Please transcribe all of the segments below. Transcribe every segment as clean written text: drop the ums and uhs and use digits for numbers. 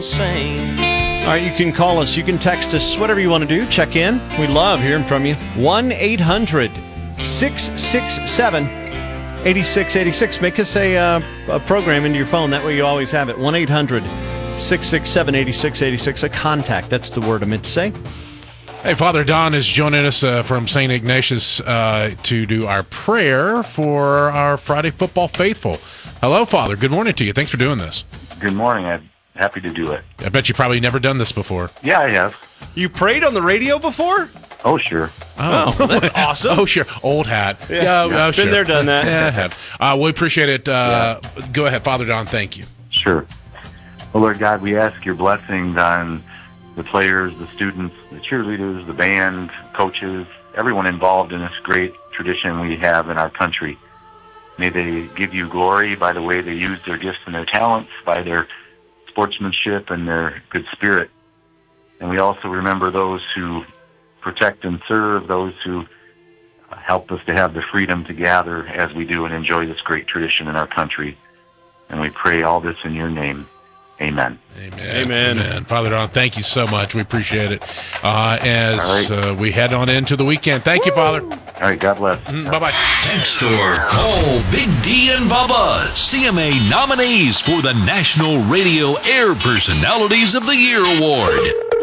All right, you can call us, you can text us, whatever you want to do. Check in. We love hearing from you. 1-800-667-8686. Make us a program into your phone. That way you always have it. 1-800-667-8686. A contact. That's the word I meant to say. Hey, Father Don is joining us from St. Ignatius to do our prayer for our Friday Football Faithful. Hello, Father. Good morning to you. Thanks for doing this. Good morning. I'm happy to do it. I bet you've probably never done this before. Yeah, I have. You prayed on the radio before? Oh, sure. Oh, that's awesome. Oh, sure. Old hat. Been sure. there, done that. Yeah, I have. We appreciate it. Go ahead, Father Don. Thank you. Sure. Well, Lord God, we ask your blessings on the players, the students, the cheerleaders, the band, coaches, everyone involved in this great tradition we have in our country. May they give you glory by the way they use their gifts and their talents, by their sportsmanship and their good spirit. And we also remember those who protect and serve, those who help us to have the freedom to gather as we do and enjoy this great tradition in our country. And we pray all this in your name. Amen. Amen. Father Don, thank you so much. We appreciate it. We head on into the weekend. Thank you, Father. All right, God bless. Bye-bye. Text or call Big D and Bubba, CMA nominees for the National Radio Air Personalities of the Year Award.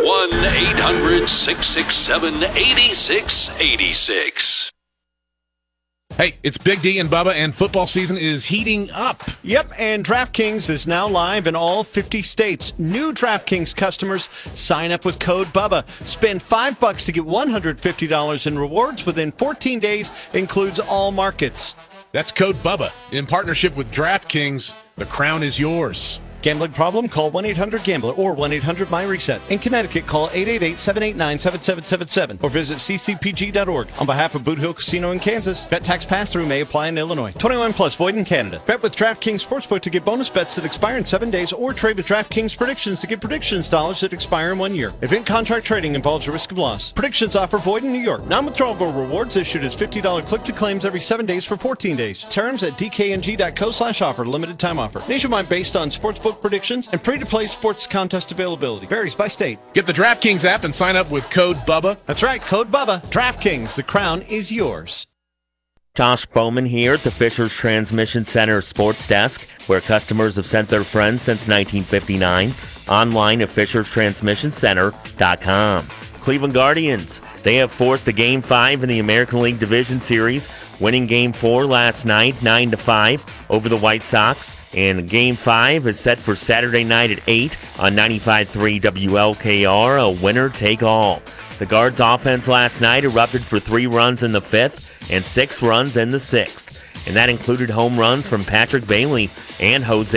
1-800-667-8686. Hey, it's Big D and Bubba, and football season is heating up. Yep, and DraftKings is now live in all 50 states. New DraftKings customers sign up with code BUBBA. Spend $5 to get $150 in rewards within 14 days. Includes all markets. That's code BUBBA. In partnership with DraftKings, the crown is yours. Gambling problem? Call 1-800-GAMBLER or 1-800-MY-RESET. In Connecticut, call 888-789-7777 or visit ccpg.org. On behalf of Boot Hill Casino in Kansas, bet tax pass-through may apply in Illinois. 21 plus, void in Canada. Bet with DraftKings Sportsbook to get bonus bets that expire in 7 days or trade with DraftKings Predictions to get predictions dollars that expire in 1 year. Event contract trading involves a risk of loss. Predictions offer void in New York. Non-withdrawable rewards issued as $50 click-to-claims every 7 days for 14 days. Terms at dkng.co/offer. Limited time offer. Nationwide based on sportsbook predictions and free-to-play sports contest availability. Varies by state. Get the DraftKings app and sign up with code BUBBA. That's right, code BUBBA. DraftKings, the crown is yours. Josh Bowman here at the Fisher's Transmission Center Sports Desk, where customers have sent their friends since 1959. Online at fisherstransmissioncenter.com. Cleveland Guardians. They have forced a Game 5 in the American League Division Series, winning Game 4 last night, 9-5, over the White Sox. And Game 5 is set for Saturday night at 8 on 95.3 WLKR, a winner-take-all. The Guards' offense last night erupted for 3 runs in the 5th and 6 runs in the 6th. And that included home runs from Patrick Bailey and Jose